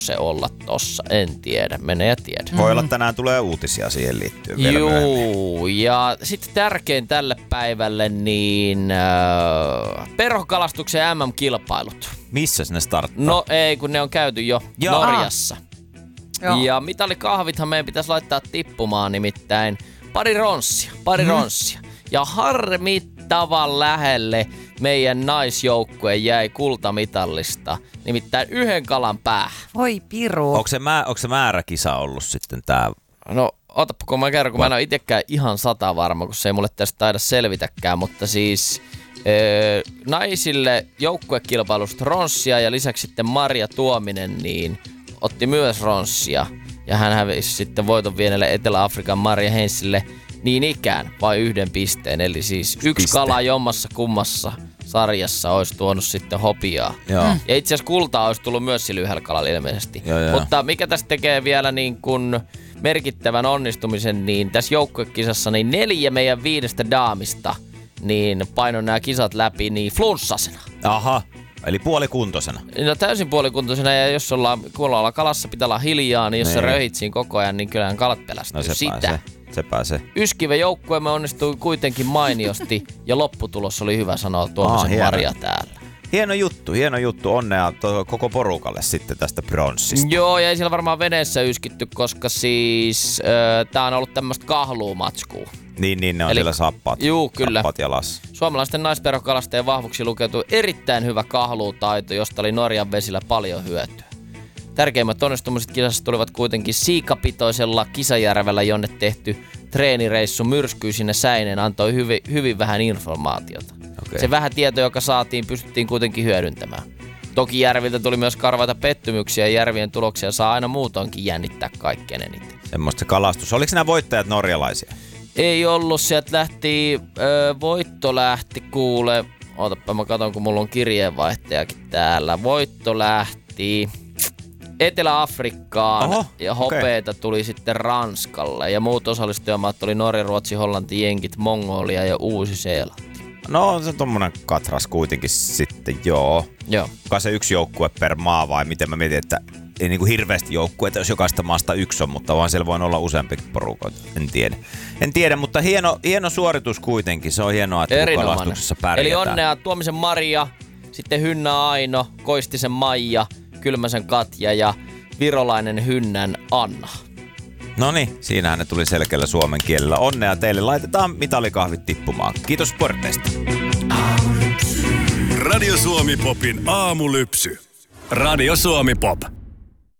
se olla tossa, en tiedä, mene ja tiedä. Voi olla tänään tulee uutisia siihen liittyen vielä Juu, ja sitten tärkein tälle päivälle, niin perhokalastuksen MM-kilpailut. Missä ne starttaa? No ei, kun ne on käyty jo Norjassa. Ja mitalikahvithan meidän pitäisi laittaa tippumaan nimittäin pari ronssia. Ja harmittavan lähelle meidän naisjoukkue jäi kultamitallista, nimittäin 1 kalan päähän. Oi piru. Onko se määräkisa ollut sitten tää? No otapa kun mä kerron, kun mä en ole itsekään ihan 100 varma, kun se ei mulle tästä taida selvitäkään, mutta siis naisille joukkuekilpailusta ronssia ja lisäksi sitten Marja Tuominen niin otti myös ronssia ja hän hävisi sitten voiton vienelle Etelä-Afrikan Marja Heinssille niin ikään vain 1 pisteen, eli siis 1 kala jommassa kummassa sarjassa olisi tuonut sitten hopeaa. Ja itse asiassa kultaa olisi tullut myös sillä 1 kalalla ilmeisesti. Mutta mikä tästä tekee vielä niin kuin merkittävän onnistumisen, niin tässä joukkuekisassa niin 4 meidän 5 daamista niin paino nämä kisat läpi niin flunssasena. Aha, eli puolikuntoisena. No täysin puolikuntoisena, ja jos kun ollaan kalassa, pitää olla hiljaa, niin jos sä röhit siinä koko ajan, niin kyllähän kalat pelästyy. No se pääsee. Yskivä joukkueemme onnistui kuitenkin mainiosti, ja lopputulos oli hyvä sanoa Tuomisen Marja täällä. Hieno juttu. Onnea koko porukalle sitten tästä pronssista. Joo, ja ei siellä varmaan veneessä yskitty, koska siis tää on ollut tämmöistä kahluumatskua. Niin, ne on siellä sappaat. Juu, kyllä. Sappaat jalassa. Suomalaisten naisperhokalastajien vahvuksi lukeutui erittäin hyvä kahluutaito, josta oli Norjan vesillä paljon hyötyä. Tärkeimmät onnistumiset kisassa tulivat kuitenkin siikapitoisella Kisajärvellä, jonne tehty treenireissu myrskyisine säineen antoi hyvin vähän informaatiota. Okay. Se vähän tieto, joka saatiin, pystyttiin kuitenkin hyödyntämään. Toki järviltä tuli myös karvaita pettymyksiä, ja järvien tuloksia saa aina muutoinkin jännittää kaikkein eniten. Semmoista se kalastus. Oliko nämä voittajat norjalaisia? Ei ollut. Sieltä voitto lähti kuule. Ootapa mä katon, kun mulla on kirjeenvaihtajakin täällä. Voitto lähti Etelä-Afrikkaan ja hopeita tuli sitten Ranskalle. Ja muut osallistujamaat oli Norja, Ruotsi, Hollanti, Jenkit, Mongolia ja Uusi-Seelanti. No se on tommonen katras kuitenkin sitten, joo. Onko se 1 joukkue per maa vai miten mä mietin, että ei niinku hirveästi joukkueita, jos jokaista maasta 1 on, mutta vaan siellä voi olla useampikin porukoita. En tiedä, mutta hieno suoritus kuitenkin. Se on hienoa, että kalastuksessa pärjätään. Eli onnea Tuomisen Maria, sitten Hynnä Aino, Koistisen Maija, Kylmäsen Katja ja virolainen Hynnän Anna. Noniin, siinähän ne tuli selkeällä suomen kielellä. Onnea teille. Laitetaan mitalikahvit tippumaan. Kiitos sporteista. Radio Suomi Popin aamulypsy. Radio Suomi Pop.